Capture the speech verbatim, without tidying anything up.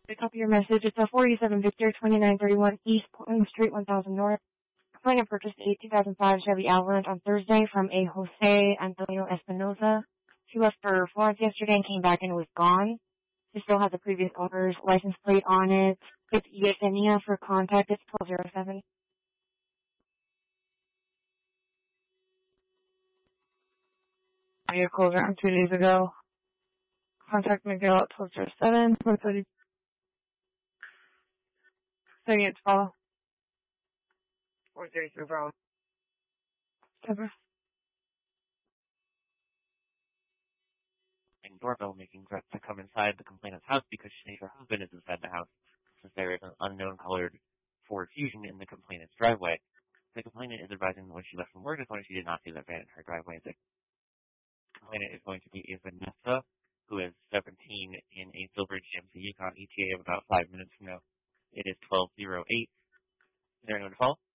Pick up your message. It's a forty-seven Victor, twenty-nine thirty-one East Portland Street, one thousand North. Complainant purchased a two thousand five Chevy Avalanche on Thursday from a Jose Antonio Espinoza. She left for Florence yesterday and came back and it was gone. She still has the previous owner's license plate on it. It's Yesenia for contact. It's twelve oh seven. Vehicle around two days ago. Contact Miguel at twelve oh seven. one thirty. Saying it's follow. four thirty-three Brown. Ever. And doorbell making threats to come inside the complainant's house because she thinks her husband is inside the house, since there is an unknown colored Ford Fusion in the complainant's driveway. The complainant is advising that when she left from work this morning, she did not see that van in her driveway. The complainant is going to be a Vanessa, who is seventeen, in a silver G M C Yukon E T A of about five minutes from now. It is twelve oh eight. Is there anyone to follow?